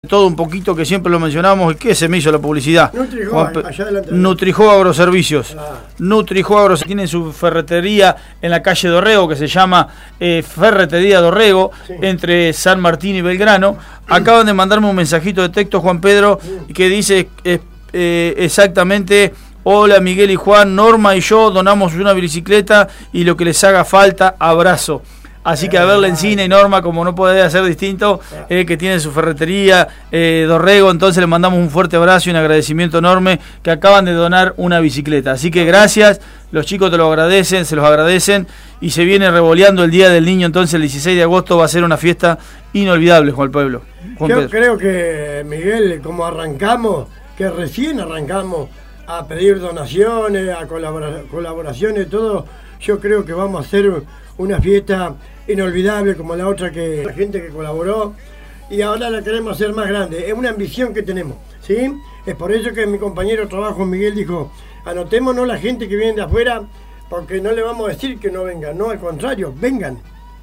todo un poquito, que siempre lo mencionamos, y que se me hizo la publicidad. Nutrijo Agroservicios. Nutrijo Agroservicios tiene su ferretería en la calle Dorrego, que se llama Ferretería Dorrego, sí, entre San Martín y Belgrano. Acaban de mandarme un mensajito de texto, Juan Pedro, que dice exactamente: hola Miguel y Juan, Norma y yo donamos una bicicleta y lo que les haga falta, abrazo. Así que a verla Encina y Norma, como no puede ser distinto, que tiene su ferretería Dorrego, entonces le mandamos un fuerte abrazo y un agradecimiento enorme, que acaban de donar una bicicleta. Así que gracias, los chicos te lo agradecen, se los agradecen, y se viene revoleando el Día del Niño, entonces el 16 de agosto va a ser una fiesta inolvidable con el pueblo. Yo creo que, Miguel, como arrancamos, que recién arrancamos a pedir donaciones, a colaboraciones, todo, yo creo que vamos a hacer una fiesta inolvidable como la otra, que la gente que colaboró, y ahora la queremos hacer más grande. Es una ambición que tenemos, ¿sí? Es por eso que mi compañero de trabajo Miguel dijo: anotémonos la gente que viene de afuera, porque no le vamos a decir que no vengan, no, al contrario, vengan,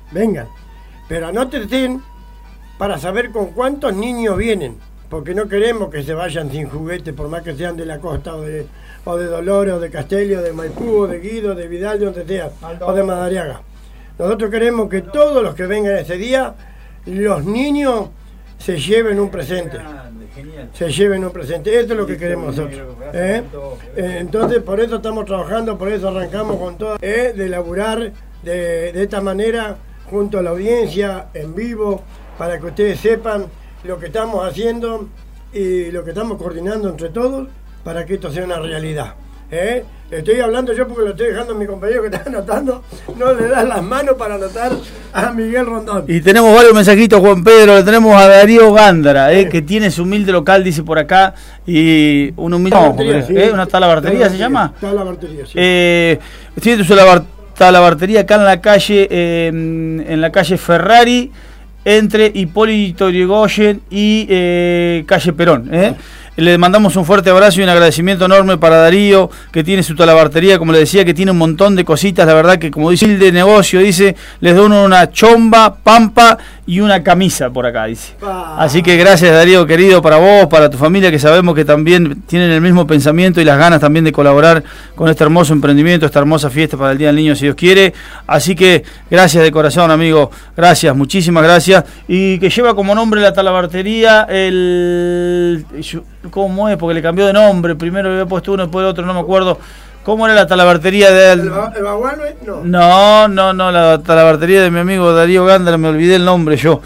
pero anótense para saber con cuántos niños vienen, porque no queremos que se vayan sin juguete, por más que sean de la costa o de Dolores, o de Castello, de Maipú, o de Guido, de Vidal, de donde sea, o de Madariaga. Nosotros queremos que todos los que vengan ese día, los niños, se lleven un presente. Se lleven un presente. Esto es lo que queremos nosotros. Entonces, por eso estamos trabajando, por eso arrancamos con todo, de laburar de esta manera, junto a la audiencia, en vivo, para que ustedes sepan lo que estamos haciendo y lo que estamos coordinando entre todos, para que esto sea una realidad. Estoy hablando yo porque lo estoy dejando a mi compañero que está anotando. No le das las manos para anotar a Miguel Rondón. Y tenemos varios mensajitos, Juan Pedro. Le tenemos a Darío Gándara, que tiene su humilde local, dice por acá. Y un humilde. ¿Una talabartería se llama? Talabartería, sí. Tiene su talabartería acá en la calle Ferrari, entre Hipólito Yrigoyen y calle Perón. Le mandamos un fuerte abrazo y un agradecimiento enorme para Darío, que tiene su talabartería, como le decía, que tiene un montón de cositas. La verdad que, como dice el de negocio, dice, les dono una chomba, pampa y una camisa por acá, dice. Así que gracias, Darío, querido, para vos, para tu familia, que sabemos que también tienen el mismo pensamiento y las ganas también de colaborar con este hermoso emprendimiento, esta hermosa fiesta para el Día del Niño, si Dios quiere. Así que gracias de corazón, amigo. Gracias, muchísimas gracias. Y que lleva como nombre la talabartería ¿cómo es? Porque le cambió de nombre. Primero le había puesto uno, después el otro, no me acuerdo. ¿Cómo era la talabartería de él? ¿El Baguano? No, la talabartería de mi amigo Darío Gándara, me olvidé el nombre yo.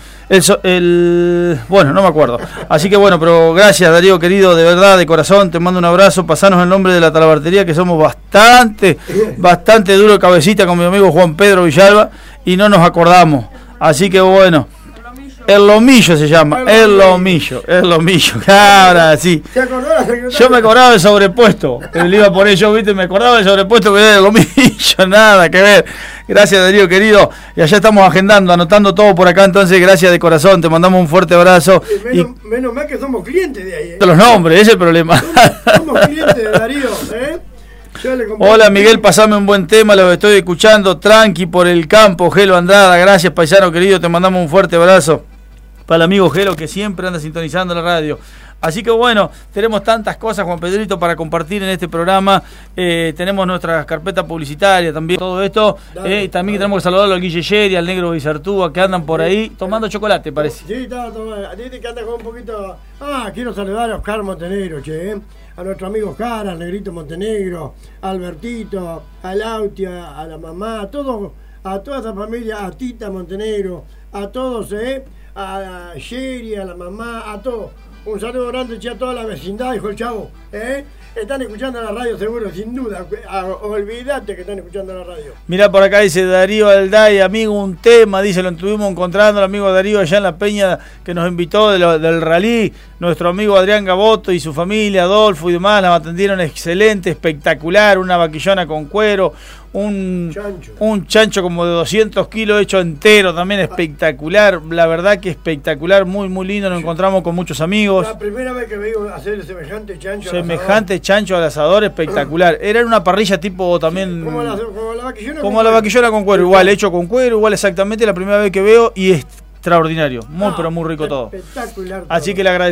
Bueno, no me acuerdo. Así que bueno, pero gracias, Darío, querido, de verdad, de corazón, te mando un abrazo. Pasanos el nombre de la talabartería, que somos bastante duro de cabecita con mi amigo Juan Pedro Villalba, y no nos acordamos. Así que bueno. El Lomillo se llama, el Lomillo, ahora sí. Yo me acordaba del sobrepuesto, le iba a poner yo, viste, me acordaba del sobrepuesto, que era el Lomillo, nada que ver. Gracias, Darío, querido, y allá estamos agendando, anotando todo por acá, entonces gracias de corazón, te mandamos un fuerte abrazo. Menos mal que somos clientes de ahí. Los nombres, ese es el problema. Somos clientes de Darío, Hola Miguel, pasame un buen tema, lo estoy escuchando, tranqui por el campo, Gelo Andrada, gracias paisano querido, te mandamos un fuerte abrazo para el amigo Gelo, que siempre anda sintonizando la radio. Así que bueno, tenemos tantas cosas, Juan Pedrito, para compartir en este programa. Tenemos nuestra carpeta publicitaria también, todo esto. También tenemos que saludar al Guille Yeri, al Negro Bizartúa, que andan por ahí tomando chocolate, parece. Sí, está tomando. Dice que anda con un poquito. Quiero saludar a Oscar Montenegro, a nuestro amigo Oscar, al Negrito Montenegro, a Albertito, a Lautia, a la mamá, a toda esa familia, a Tita Montenegro, a todos, a Sherry, a la mamá, a todos. Un saludo grande a toda la vecindad, dijo el chavo. Están escuchando la radio seguro, sin duda. Olvídate que están escuchando la radio. Mirá, por acá dice Darío Alday, amigo, un tema, dice, lo estuvimos encontrando, el amigo Darío allá en la peña que nos invitó del rally, nuestro amigo Adrián Gaboto y su familia, Adolfo y demás, la atendieron excelente, espectacular, una vaquillona con cuero, un chancho como de 200 kilos hecho entero, también espectacular, la verdad que espectacular, muy muy lindo, nos encontramos con muchos amigos. La primera vez que veo hacer semejante chancho al asador, espectacular. Era una parrilla tipo también como la vaquillona con cuero, igual hecho con cuero, igual exactamente, la primera vez que veo, y extraordinario, pero muy rico todo. Espectacular todo. Así que le agradecemos.